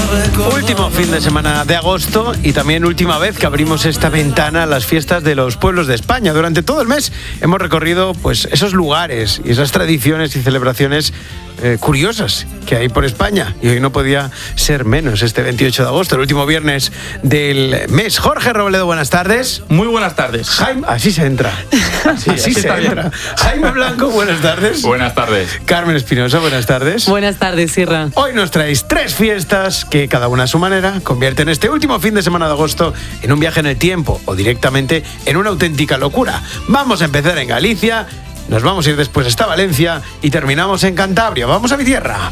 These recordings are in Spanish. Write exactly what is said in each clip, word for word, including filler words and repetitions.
Último fin de semana de agosto y también última vez que abrimos esta ventana a las fiestas de los pueblos de España. Durante todo el mes hemos recorrido pues esos lugares y esas tradiciones y celebraciones eh, curiosas que hay por España. Y hoy no podía ser menos, este veintiocho de agosto, el último viernes del mes. Jorge Robledo, buenas tardes. Muy buenas tardes. Jaime, así se entra. Así, así se entra. Jaime Blanco, buenas tardes. Buenas tardes. Carmen Espinosa, buenas tardes. Buenas tardes, Sierra. Hoy nos traéis tres fiestas que cada una a su manera convierten este último fin de semana de agosto en un viaje en el tiempo o directamente en una auténtica locura. Vamos a empezar en Galicia, nos vamos a ir después hasta Valencia y terminamos en Cantabria. Vamos a mi tierra.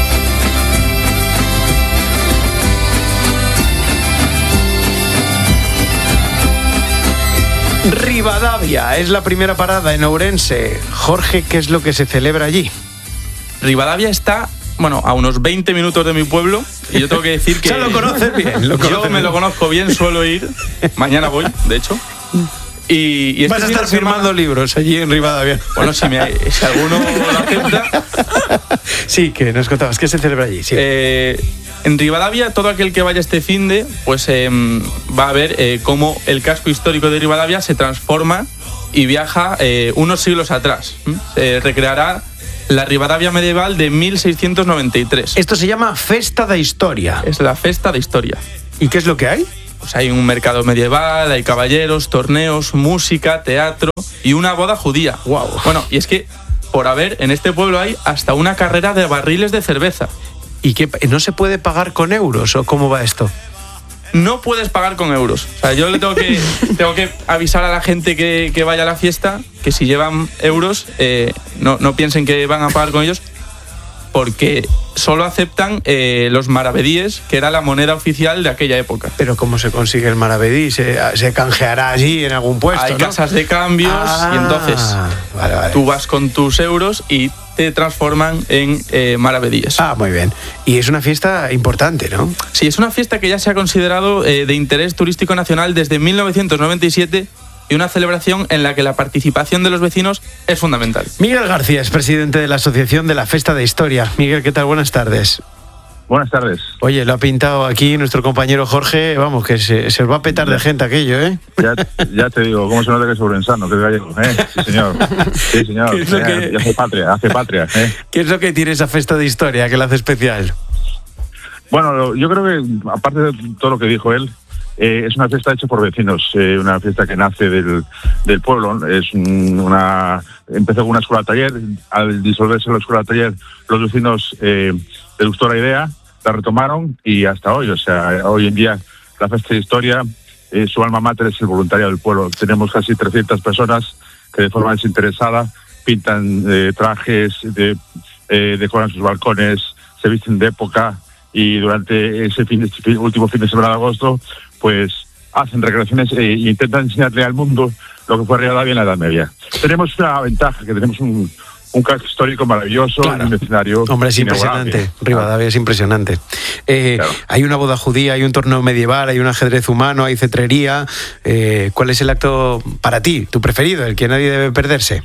Ribadavia es la primera parada en Ourense. Jorge, ¿qué es lo que se celebra allí? Ribadavia está, bueno, a unos veinte minutos de mi pueblo y yo tengo que decir que... Ya lo conoces bien. Lo conoces yo me bien. lo conozco bien, suelo ir. Mañana voy, de hecho. Y, y este Vas a fin estar de semana- firmando libros allí en Ribadavia. Bueno, si, me, si alguno lo acepta... Sí, que nos contabas, ¿qué se celebra allí? Sí. Eh, en Ribadavia, todo aquel que vaya este finde, pues eh, va a ver eh, cómo el casco histórico de Ribadavia se transforma y viaja eh, unos siglos atrás. ¿Mm? Se recreará la Ribadavia medieval de mil seiscientos noventa y tres. Esto se llama Festa da Historia. Es la festa de historia. ¿Y qué es lo que hay? Pues hay un mercado medieval, hay caballeros, torneos, música, teatro y una boda judía. Guau. Bueno, y es que, por haber, en este pueblo hay hasta una carrera de barriles de cerveza. ¿Y qué, no se puede pagar con euros o cómo va esto? No puedes pagar con euros. O sea, yo le tengo que, tengo que avisar a la gente que, que vaya a la fiesta que si llevan euros, eh, no, no piensen que van a pagar con ellos, porque solo aceptan eh, los maravedíes, que era la moneda oficial de aquella época. Pero ¿cómo se consigue el maravedí? ¿Se, se canjeará allí en algún puesto? Hay ¿no? casas de cambios Ah, y entonces vale, vale. tú vas con tus euros y te transforman en eh, maravedíes. Ah, muy bien. Y es una fiesta importante, ¿no? Sí, es una fiesta que ya se ha considerado eh, de interés turístico nacional desde mil novecientos noventa y siete y una celebración en la que la participación de los vecinos es fundamental. Miguel García es presidente de la Asociación de la Festa de Historia. Miguel, ¿qué tal? Buenas tardes. Buenas tardes. Oye, lo ha pintado aquí nuestro compañero Jorge. Vamos, que se, se os va a petar de gente aquello, ¿eh? Ya, ya te digo, ¿cómo se nota que es ourensano, que es gallego? ¿Eh? Sí, señor. Sí, señor. ¿Qué es lo Eh, que- y hace patria, hace patria. ¿eh? ¿Qué es lo que tiene esa Festa de Historia que la hace especial? Bueno, lo- yo creo que, aparte de todo lo que dijo él, eh, es una fiesta hecha por vecinos, eh, una fiesta que nace del, del pueblo. Es un- una empezó con una escuela taller. Al disolverse la escuela taller, los vecinos eh, les gustó la idea, la retomaron y hasta hoy. O sea, hoy en día la Festa de Historia, eh, su alma mater es el voluntariado del pueblo. Tenemos casi trescientas personas que de forma desinteresada pintan eh, trajes, de, eh, decoran sus balcones, se visten de época y durante ese fin, este último fin de semana de agosto pues hacen recreaciones e intentan enseñarle al mundo lo que fue Ribadavia en la Edad Media. Tenemos una ventaja, que tenemos un, un casco histórico maravilloso, Claro. un escenario Hombre, es inigualable. impresionante. Rivadavia es impresionante. Eh, Claro. Hay una boda judía, hay un torneo medieval, hay un ajedrez humano, hay cetrería. Eh, ¿Cuál es el acto para ti, tu preferido, el que nadie debe perderse?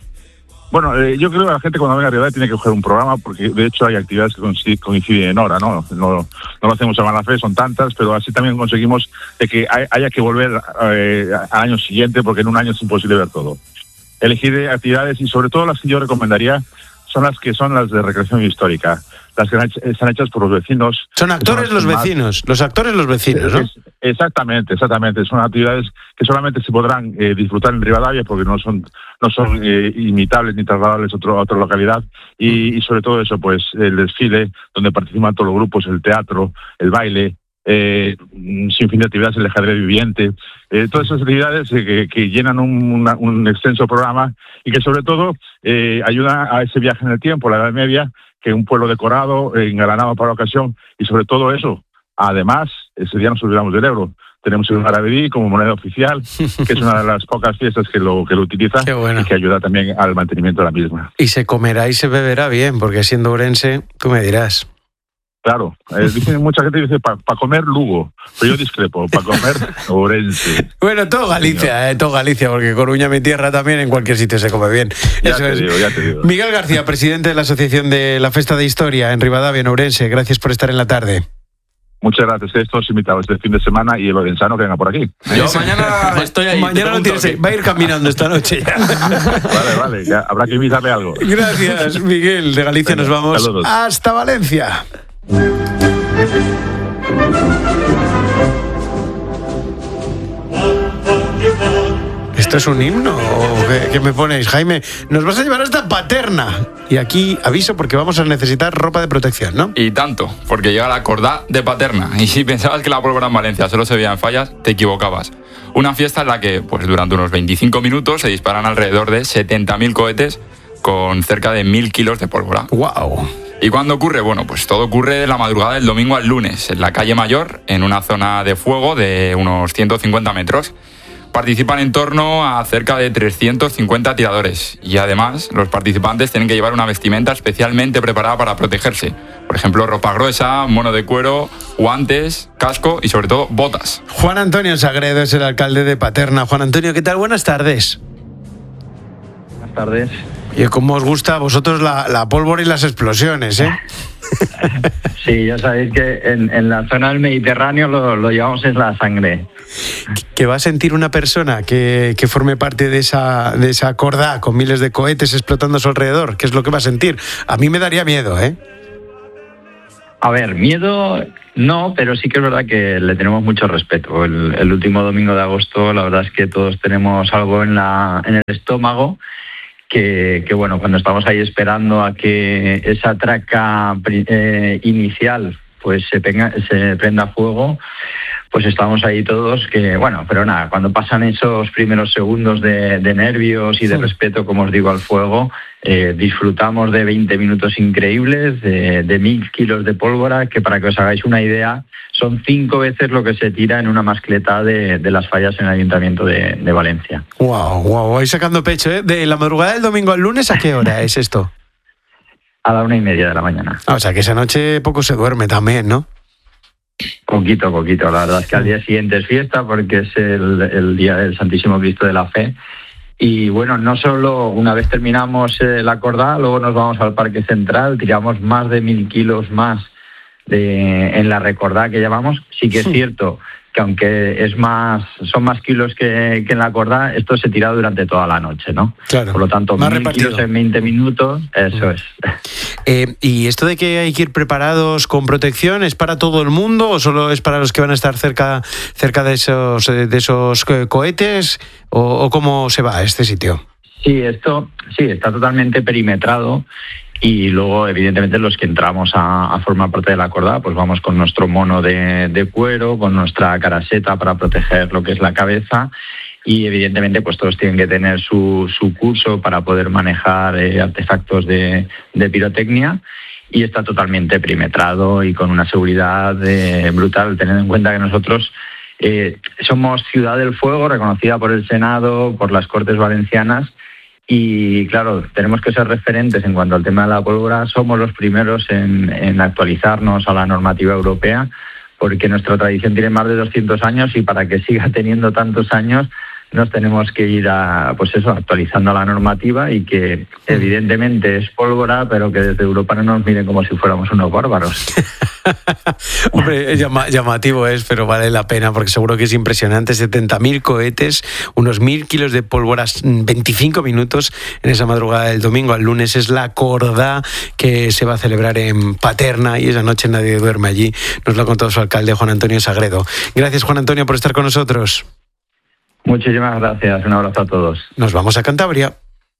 Bueno, eh, yo creo que la gente cuando venga a Ribadavia tiene que coger un programa, porque de hecho hay actividades que coinciden, coinciden en hora, ¿no? No, no lo hacemos a mala fe, son tantas, pero así también conseguimos de que hay- haya que volver eh, al año siguiente, porque en un año es imposible ver todo. Elegir actividades y sobre todo las que yo recomendaría son las que son las de recreación histórica, las que están hechas por los vecinos. Son actores Son los más- vecinos, los actores los vecinos, ¿no? Es- exactamente, exactamente. Son actividades que solamente se podrán eh, disfrutar en Ribadavia porque no son no son eh, imitables ni trasladables a, otro- a otra localidad. Y, y sobre todo eso, pues el desfile, donde participan todos los grupos, el teatro, el baile, eh, un sinfín de actividades, el ajedrez viviente, eh, todas esas actividades eh, que, que llenan un, una- un extenso programa y que sobre todo eh, ayudan a ese viaje en el tiempo, la Edad Media, que un pueblo decorado, eh, engalanado para la ocasión, y sobre todo eso, además, ese día nos olvidamos del euro. Tenemos el maravedí como moneda oficial, que es una de las pocas fiestas que lo, que lo utiliza. Qué bueno. Y que ayuda también al mantenimiento de la misma. Y se comerá y se beberá bien, porque siendo ourense, tú me dirás. Claro, eh, dicen, mucha gente dice para pa comer Lugo, pero yo discrepo, para comer Ourense. Bueno, todo Galicia, eh, todo Galicia, porque Coruña, mi tierra, también en cualquier sitio se come bien. Ya Eso te es. digo, ya te digo. Miguel García, presidente de la Asociación de la Festa de Historia en Ribadavia, en Ourense, gracias por estar en la tarde. Muchas gracias, que todos invitados este fin de semana y el Lorenzano que venga por aquí. Yo mañana estoy ahí. Mañana lo tienes, va a ir caminando esta noche ya. Vale, vale, ya habrá que invitarle algo. Gracias, Miguel. De Galicia Venga, nos vamos saludos. hasta Valencia. ¿Esto es un himno o qué, qué me ponéis, Jaime? Nos vas a llevar hasta Paterna. Y aquí aviso porque vamos a necesitar ropa de protección, ¿no? Y tanto, porque llega la Cordá de Paterna. Y si pensabas que la pólvora en Valencia solo se veía en fallas, te equivocabas. Una fiesta en la que, pues durante unos veinticinco minutos, se disparan alrededor de setenta mil cohetes con cerca de mil kilos de pólvora. ¡Wow! ¿Y cuándo ocurre? Bueno, pues todo ocurre de la madrugada del domingo al lunes, en la calle Mayor, en una zona de fuego de unos ciento cincuenta metros. Participan en torno a cerca de trescientos cincuenta tiradores y además los participantes tienen que llevar una vestimenta especialmente preparada para protegerse. Por ejemplo, ropa gruesa, mono de cuero, guantes, casco y sobre todo botas. Juan Antonio Sagredo es el alcalde de Paterna. Juan Antonio, ¿qué tal? Buenas tardes. Buenas tardes. Y cómo os gusta a vosotros la, la pólvora y las explosiones, ¿eh? Sí, ya sabéis que en, en la zona del Mediterráneo lo, lo llevamos en la sangre. ¿Qué va a sentir una persona que, que forme parte de esa, de esa cordá con miles de cohetes explotando a su alrededor? ¿Qué es lo que va a sentir? A mí me daría miedo, ¿eh? A ver, miedo no, pero sí que es verdad que le tenemos mucho respeto. El, el último domingo de agosto, la verdad es que todos tenemos algo en, la, en el estómago. Que, que bueno, cuando estamos ahí esperando a que esa traca eh, inicial pues se, penga, se prenda fuego, pues estamos ahí todos que, bueno, pero nada, cuando pasan esos primeros segundos de, de nervios y de respeto, como os digo, al fuego, eh, disfrutamos de veinte minutos increíbles, de, de mil kilos de pólvora, que para que os hagáis una idea, son cinco veces lo que se tira en una mascleta de, de las fallas en el Ayuntamiento de, de Valencia. Wow, wow, vais sacando pecho, ¿eh? De la madrugada del domingo al lunes, ¿a qué hora es esto? A la una y media de la mañana. Ah, o sea, que esa noche poco se duerme también, ¿no? Poquito, poquito. La verdad es que al día siguiente es fiesta porque es el, el día del Santísimo Cristo de la Fe. Y bueno, no solo una vez terminamos eh, la cordá, luego nos vamos al Parque Central, tiramos más de mil kilos más de, en la recordá que llevamos. Sí que es cierto que aunque es más, son más kilos que, que en la cordá, esto se tira durante toda la noche, ¿no? Claro. Por lo tanto, más mil repartido. kilos en veinte minutos, eso es. Eh, ¿Y esto de que hay que ir preparados con protección es para todo el mundo o solo es para los que van a estar cerca, cerca de esos, de esos cohetes? ¿O, o cómo se va a este sitio? Sí, esto sí está totalmente perimetrado. Y luego, evidentemente, los que entramos a, a formar parte de la cordá, pues vamos con nuestro mono de, de cuero, con nuestra caraseta para proteger lo que es la cabeza. Y, evidentemente, pues todos tienen que tener su, su curso para poder manejar eh, artefactos de, de pirotecnia. Y está totalmente perimetrado y con una seguridad eh, brutal, teniendo en cuenta que nosotros eh, somos Ciudad del Fuego, reconocida por el Senado, por las Cortes Valencianas. Y claro, tenemos que ser referentes en cuanto al tema de la pólvora. Somos los primeros en, en actualizarnos a la normativa europea, porque nuestra tradición tiene más de doscientos años y para que siga teniendo tantos años nos tenemos que ir a, pues eso, actualizando la normativa y que evidentemente es pólvora, pero que desde Europa no nos miren como si fuéramos unos bárbaros. Hombre, llama, llamativo es, pero vale la pena porque seguro que es impresionante. setenta mil cohetes, unos mil kilos de pólvoras, veinticinco minutos en esa madrugada del domingo al lunes. Es la cordá que se va a celebrar en Paterna y esa noche nadie duerme allí. Nos lo ha contado su alcalde, Juan Antonio Sagredo. Gracias, Juan Antonio, por estar con nosotros. Muchísimas gracias. Un abrazo a todos. Nos vamos a Cantabria.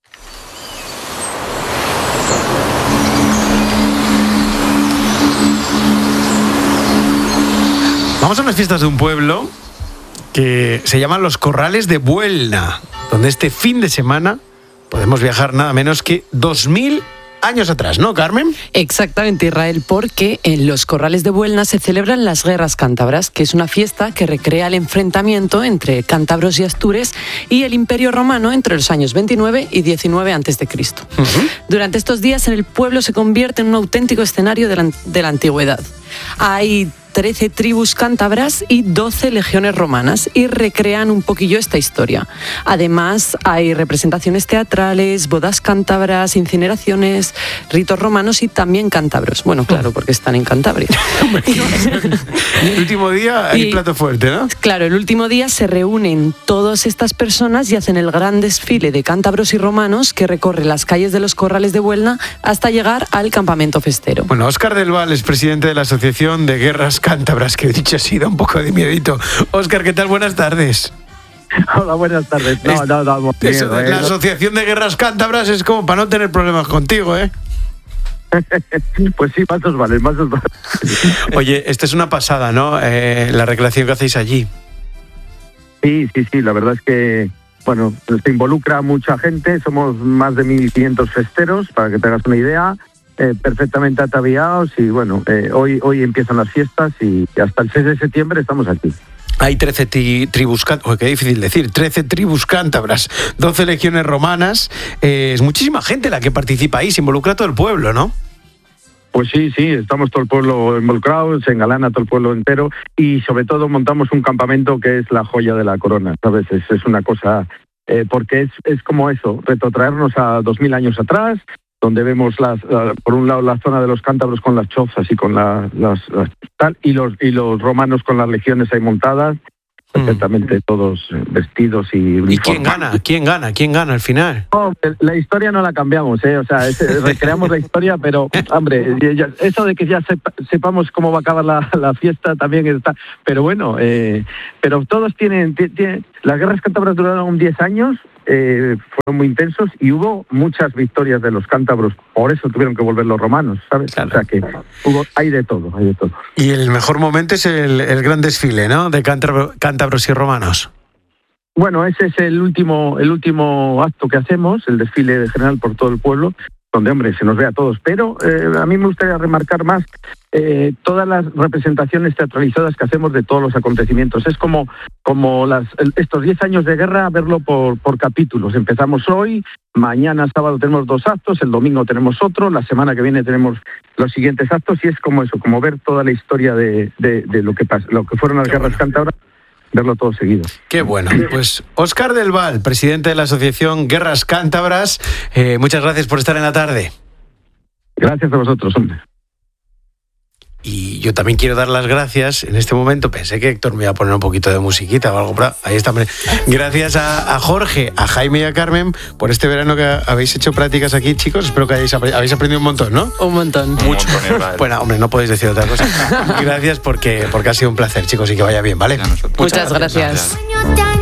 Vamos a unas fiestas de un pueblo que se llaman los Corrales de Buelna, donde este fin de semana podemos viajar nada menos que dos mil años atrás, ¿no, Carmen? Exactamente, Israel, porque en los Corrales de Buelna se celebran las Guerras Cántabras, que es una fiesta que recrea el enfrentamiento entre cántabros y astures y el Imperio Romano entre los años veintinueve y diecinueve antes de Cristo. Uh-huh. Durante estos días en el pueblo se convierte en un auténtico escenario de la, de la antigüedad. Hay trece tribus cántabras y doce legiones romanas y recrean un poquillo esta historia. Además, hay representaciones teatrales, bodas cántabras, incineraciones, ritos romanos y también cántabros. Bueno, claro, porque están en Cantabria. El último día hay Y- plato fuerte, ¿no? Claro, el último día se reúnen todas estas personas y hacen el gran desfile de cántabros y romanos que recorre las calles de los corrales de Buelna hasta llegar al campamento festero. Bueno, Óscar del Val es presidente de la Asociación de Guerras Cántabras, que dicho así da un poco de miedito. Óscar, ¿qué tal? Buenas tardes. Hola, buenas tardes. No, no, no, no, Eso miedo, de eh, la no- Asociación de Guerras Cántabras es como para no tener problemas contigo, ¿eh? Pues sí, más os vale, más os vale. Oye, esta es una pasada, ¿no? Eh, la recreación que hacéis allí. Sí, sí, sí, la verdad es que, bueno, se involucra mucha gente, somos más de mil quinientos festeros, para que te hagas una idea, eh, perfectamente ataviados y bueno, eh, hoy, hoy empiezan las fiestas y hasta el seis de septiembre estamos aquí. Hay trece ti- tribus cántabras, qué difícil decir, trece tribus cántabras, doce legiones romanas. Eh, es muchísima gente la que participa ahí, se involucra todo el pueblo, ¿no? Pues sí, sí, estamos todo el pueblo involucrado, se engalana todo el pueblo entero y sobre todo montamos un campamento que es la joya de la corona, ¿sabes? Es, es una cosa, eh, porque es, es como eso, retrotraernos a dos mil años atrás, donde vemos las, la- por un lado la zona de los cántabros con las chozas y con la- las, las tal, y los y los romanos con las legiones ahí montadas, perfectamente todos eh, vestidos y ¿Y quién uniformados. gana? ¿Quién gana? ¿Quién gana al final? No, la historia no la cambiamos, ¿eh? O sea, es- recreamos la historia, pero, hombre, ya- ya- eso de que ya sepa- sepamos cómo va a acabar la, la fiesta también está. Pero bueno, eh, pero todos tienen, ti- tienen. Las guerras cántabras duraron diez años, eh, fueron muy intensos y hubo muchas victorias de los cántabros. Por eso tuvieron que volver los romanos, ¿sabes? Claro. O sea que hubo, hay de todo, hay de todo. Y el mejor momento es el, el gran desfile, ¿no? De cántabro- cántabros y romanos. Bueno, ese es el último, el último acto que hacemos, el desfile general por todo el pueblo, donde, hombre, se nos ve a todos. Pero eh, a mí me gustaría remarcar más eh, todas las representaciones teatralizadas que hacemos de todos los acontecimientos. Es como, como las, el- estos diez años de guerra, verlo por, por capítulos. Empezamos hoy, mañana sábado tenemos dos actos, el domingo tenemos otro, la semana que viene tenemos los siguientes actos y es como eso, como ver toda la historia de, de, de lo que pasa, lo que fueron las Qué guerras bueno. cántabras, verlo todo seguido. Qué bueno. Pues Óscar del Val, presidente de la Asociación Guerras Cántabras, eh, muchas gracias por estar en la tarde. Gracias a vosotros, hombre. Y yo también quiero dar las gracias. En este momento pensé que Héctor me iba a poner un poquito de musiquita o algo. Pero ahí está. Gracias a, a Jorge, a Jaime y a Carmen por este verano que habéis hecho prácticas aquí, chicos. Espero que hayáis, apre- habéis aprendido un montón, ¿no? Un montón. Un montón, Israel. Bueno, hombre, no podéis decir otra cosa. Gracias porque, porque ha sido un placer, chicos, y que vaya bien, ¿vale? A nosotros. Muchas gracias. Gracias.